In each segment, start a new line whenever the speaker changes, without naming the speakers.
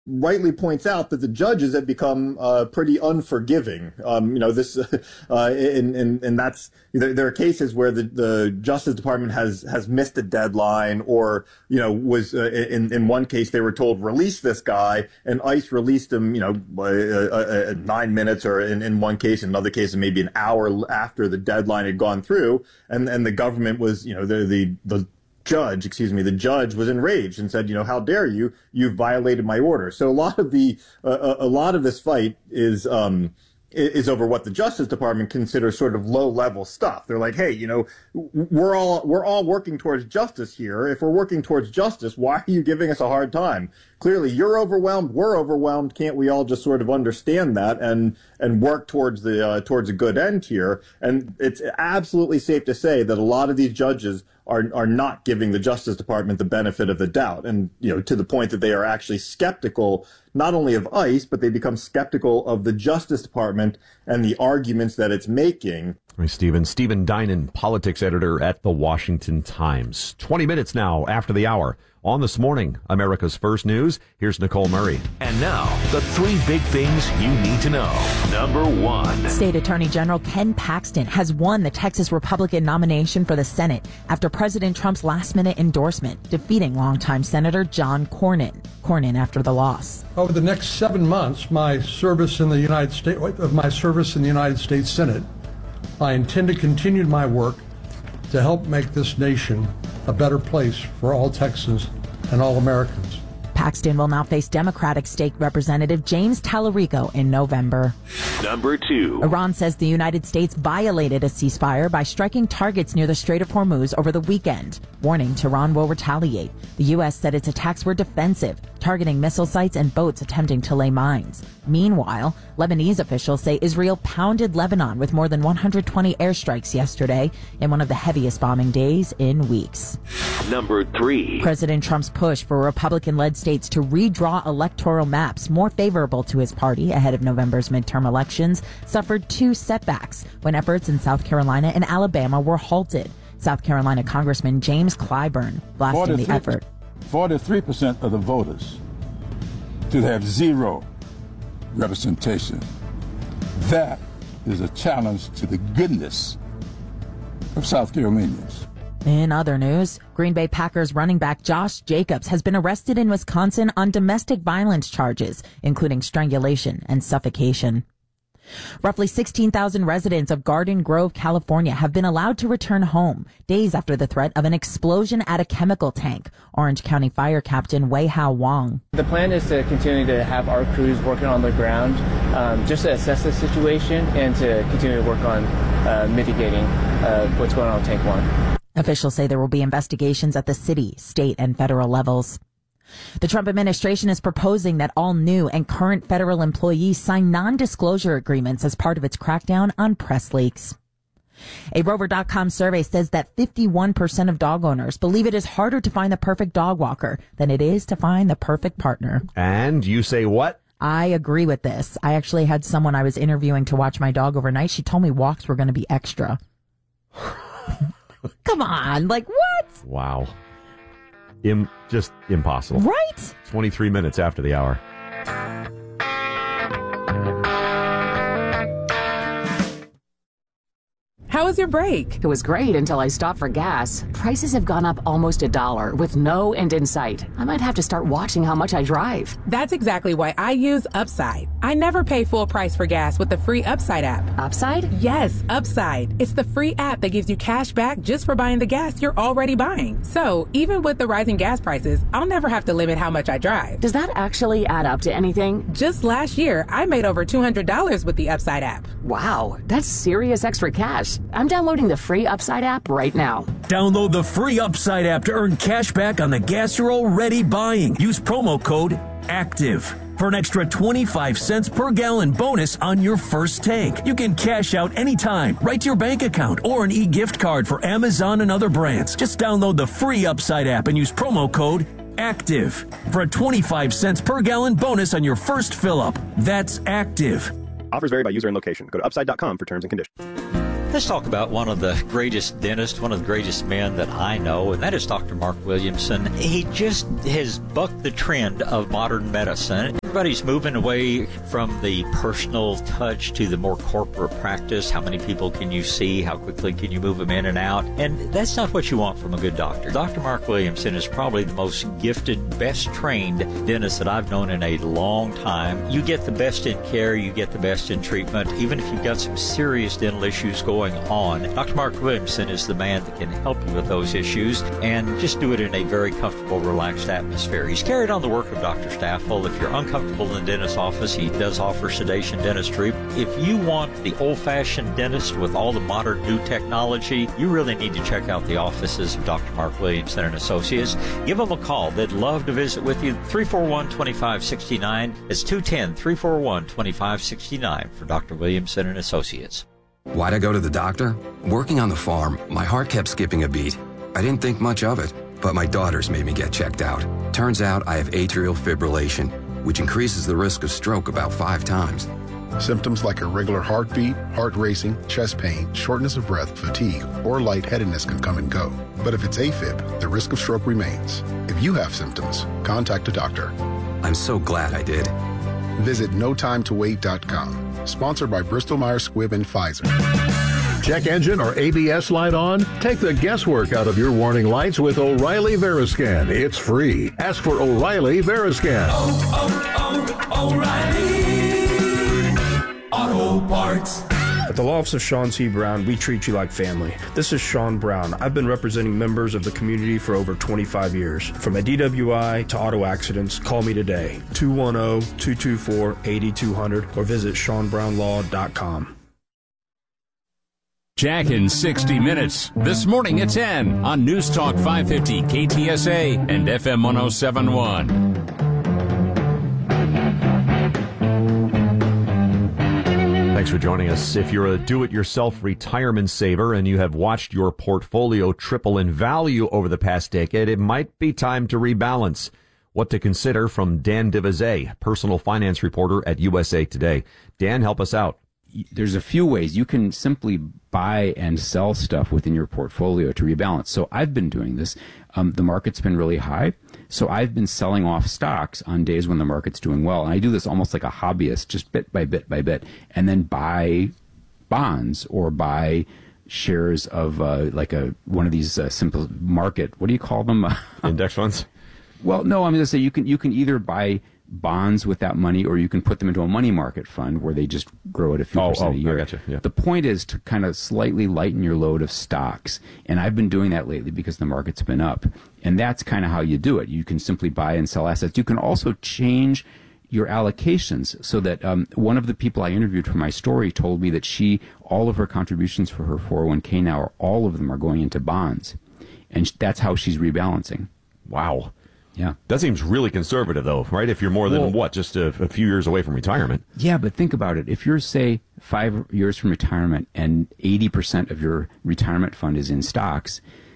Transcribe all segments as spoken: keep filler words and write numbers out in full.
rightly points out that the judges have become uh, pretty unforgiving. Um, you know, this, uh, and, and, and that's, there, there are cases where the, the Justice Department has, has missed a deadline, or, you know, was, uh, in, in one case they were told, release this guy, and ICE released him, you know, uh, uh, uh, nine minutes, or in, in one case, in another case, maybe an hour after the deadline had gone through, and, and the government was, you know, the, the, the, judge, excuse me, the judge was enraged and said, you know, how dare you? You've violated my order. So a lot of the, uh, a lot of this fight is, um, is over what the Justice Department considers sort of low level stuff. They're like, hey, you know, we're all, we're all working towards justice here. If we're working towards justice, why are you giving us a hard time? Clearly you're overwhelmed. We're overwhelmed. Can't we all just sort of understand that and, and work towards the, uh, towards a good end here? And it's absolutely safe to say that a lot of these judges are, are not giving the Justice Department the benefit of the doubt. And, you know, to the point that they are actually skeptical, not only of ICE, but they become skeptical of the Justice Department and the arguments that it's making.
Hey, Stephen. Stephen Dinan, politics editor at the Washington Times. twenty minutes now after the hour. On This Morning, America's First News, here's Nicole Murray.
And now, the three big things you need to know. Number one.
State Attorney General Ken Paxton has won the Texas Republican nomination for the Senate after President Trump's last-minute endorsement, defeating longtime Senator John Cornyn. Cornyn after the loss.
Over the next seven months, my service in the United States, of my service in the United States Senate, I intend to continue my work to help make this nation a better place for all Texans and all Americans.
Paxton will now face Democratic State Representative James Tallarico in November.
Number two.
Iran says the United States violated a ceasefire by striking targets near the Strait of Hormuz over the weekend, warning Tehran will retaliate. The U S said its attacks were defensive, targeting missile sites and boats attempting to lay mines. Meanwhile, Lebanese officials say Israel pounded Lebanon with more than one hundred twenty airstrikes yesterday in one of the heaviest bombing days in weeks.
Number three.
President Trump's push for Republican-led states to redraw electoral maps more favorable to his party ahead of November's midterm elections suffered two setbacks when efforts in South Carolina and Alabama were halted. South Carolina Congressman James Clyburn blasting the effort.
forty-three percent of the voters to have zero representation. That is a challenge to the goodness of South Carolinians.
In other news, Green Bay Packers running back Josh Jacobs has been arrested in Wisconsin on domestic violence charges, including strangulation and suffocation. Roughly sixteen thousand residents of Garden Grove, California have been allowed to return home days after the threat of an explosion at a chemical tank. Orange County Fire Captain Wei Hao Wong.
The plan is to continue to have our crews working on the ground um, just to assess the situation and to continue to work on uh, mitigating uh, what's going on with Tank one.
Officials say there will be investigations at the city, state, and federal levels. The Trump administration is proposing that all new and current federal employees sign non-disclosure agreements as part of its crackdown on press leaks. A Rover dot com survey says that fifty-one percent of dog owners believe it is harder to find the perfect dog walker than it is to find the perfect partner.
And you say what?
I agree with this. I actually had someone I was interviewing to watch my dog overnight. She told me walks were going to be extra. Come on, like what?
Wow. Im- just impossible.
Right?
twenty-three minutes after the hour.
How was your break?
It was great until I stopped for gas. Prices have gone up almost a dollar with no end in sight. I might have to start watching how much I drive.
That's exactly why I use Upside. I never pay full price for gas with the free Upside app.
Upside?
Yes, Upside. It's the free app that gives you cash back just for buying the gas you're already buying. So even with the rising gas prices, I'll never have to limit how much I drive.
Does that actually add up to anything?
Just last year, I made over two hundred dollars with the Upside app.
Wow, that's serious extra cash. I'm downloading the free Upside app right now.
Download the free Upside app to earn cash back on the gas you're already buying. Use promo code ACTIVE for an extra twenty-five cents per gallon bonus on your first tank. You can cash out anytime, right to your bank account, or an e-gift card for Amazon and other brands. Just download the free Upside app and use promo code ACTIVE for a twenty-five cents per gallon bonus on your first fill-up. That's ACTIVE.
Offers vary by user and location. Go to upside dot com for terms and conditions. Let's talk about one of the greatest dentists, one of the greatest men that I know, and that is Doctor Mark Williamson. He just has bucked the trend of modern medicine. Everybody's moving away from the personal touch to the more corporate practice. How many people can you see? How quickly can you move them in and out? And that's not what you want from a good doctor. Doctor Mark Williamson is probably the most gifted, best trained dentist that I've known in a long time. You get the best in care, you get the best in treatment, even if you've got some serious dental issues going on. Doctor Mark Williamson is the man that can help you with those issues and just do it in a very comfortable, relaxed atmosphere. He's carried on the work of Doctor Staffel. If you're uncomfortable in the dentist's office, he does offer sedation dentistry. If you want the old-fashioned dentist with all the modern new technology, you really need to check out the offices of Doctor Mark Williamson and Associates. Give them a call. They'd love to visit with you. three four one, two five six nine. It's two one zero, three four one, two five six nine for Doctor Williamson and Associates.
Why'd I go to the doctor? Working on the farm, my heart kept skipping a beat. I didn't think much of it, but my daughters made me get checked out. Turns out I have atrial fibrillation, which increases the risk of stroke about five times.
Symptoms like irregular heartbeat, heart racing, chest pain, shortness of breath, fatigue, or lightheadedness can come and go. But if it's AFib, the risk of stroke remains. If you have symptoms, contact a doctor.
I'm so glad I did.
Visit no time to wait dot com. Sponsored by Bristol Myers Squibb and Pfizer.
Check engine or A B S light on? Take the guesswork out of your warning lights with O'Reilly Veriscan. It's free. Ask for O'Reilly Veriscan.
Oh, oh, oh, O'Reilly Auto Parts.
At the law office of Sean C. Brown, we treat you like family. This is Sean Brown. I've been representing members of the community for over twenty-five years. From a D W I to auto accidents, call me today, two one zero, two two four, eight two zero zero, or visit sean brown law dot com.
Jack in sixty minutes, this morning at ten on News Talk five fifty K T S A and F M one oh seven point one.
Thanks for joining us. If you're a do-it-yourself retirement saver and you have watched your portfolio triple in value over the past decade, it might be time to rebalance. What to consider from Dan Divizet, personal finance reporter at U S A Today. Dan, help us out.
There's a few ways. You can simply buy and sell stuff within your portfolio to rebalance. So I've been doing this. Um, the market's been really high. So I've been selling off stocks on days when the market's doing well. And I do this almost like a hobbyist, just bit by bit by bit, and then buy bonds or buy shares of uh, like a one of these uh, simple market, what do you call them?
Index funds?
Well, no, I'm going to say you can you can either buy bonds with that money, or you can put them into a money market fund where they just grow at a few
oh,
percent
oh,
a year.
I gotcha. Yeah.
The point is to kind of slightly lighten your load of stocks. And I've been doing that lately because the market's been up. And that's kind of how you do it. You can simply buy and sell assets. You can also change your allocations so that um, one of the people I interviewed for my story told me that she, all of her contributions for her four oh one k now, all of them are going into bonds. And that's how she's rebalancing.
Wow.
Yeah.
That seems really conservative, though, right? If you're more than, well, what, just a, a few years away from retirement.
Yeah, but think about it. If you're, say, five years from retirement and eighty percent of your retirement fund is in stocks,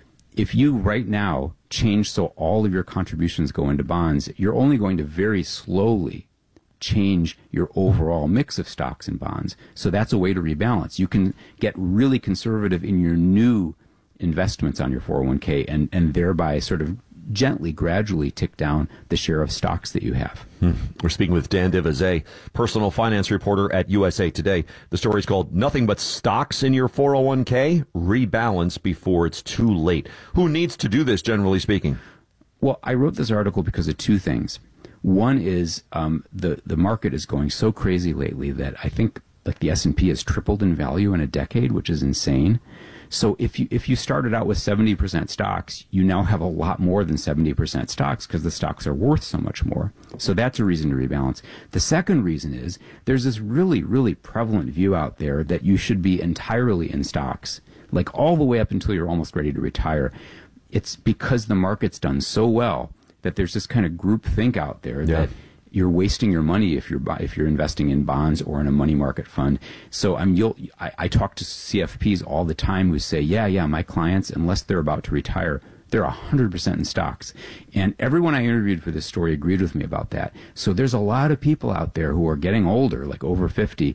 if you right now change so all of your contributions go into bonds, you're only going to very slowly change your overall mix of stocks and bonds. So that's a way to rebalance. You can get really conservative in your new investments on your four oh one k and, and thereby sort of gently, gradually tick down the share of stocks that you have.
Hmm. We're speaking with Dan Divizet, personal finance reporter at U S A Today. The story's called Nothing But Stocks in Your four oh one k? Rebalance Before It's Too Late. Who needs to do this, generally speaking?
Well, I wrote this article because of two things. One is um, the, the market is going so crazy lately that I think like the S and P has tripled in value in a decade, which is insane. So if you if you started out with seventy percent stocks, you now have a lot more than seventy percent stocks because the stocks are worth so much more. So that's a reason to rebalance. The second reason is there's this really, really prevalent view out there that you should be entirely in stocks, like all the way up until you're almost ready to retire. It's because the market's done so well that there's this kind of group think out there yeah. that you're wasting your money if you're if you're investing in bonds or in a money market fund. So I'm you'll I, I talk to C F Ps all the time who say, yeah, yeah, my clients, unless they're about to retire, they're one hundred percent in stocks. And everyone I interviewed for this story agreed with me about that. So there's a lot of people out there who are getting older, like over fifty,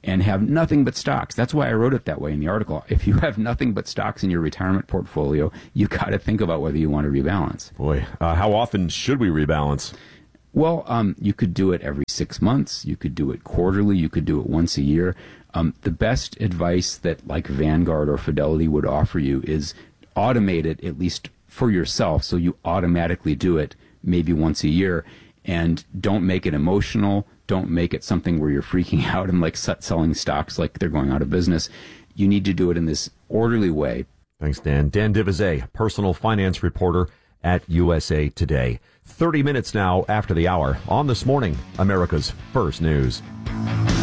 and have nothing but stocks. That's why I wrote it that way in the article. If you have nothing but stocks in your retirement portfolio, you got to think about whether you want to rebalance.
Boy, uh, how often should we rebalance?
Well, um, you could do it every six months. You could do it quarterly. You could do it once a year. Um, the best advice that like Vanguard or Fidelity would offer you is automate it, at least for yourself, so you automatically do it maybe once a year. And don't make it emotional. Don't make it something where you're freaking out and like selling stocks like they're going out of business. You need to do it in this orderly way.
Thanks, Dan. Dan Divizet, personal finance reporter at U S A Today. thirty minutes now after the hour on This Morning, America's First News.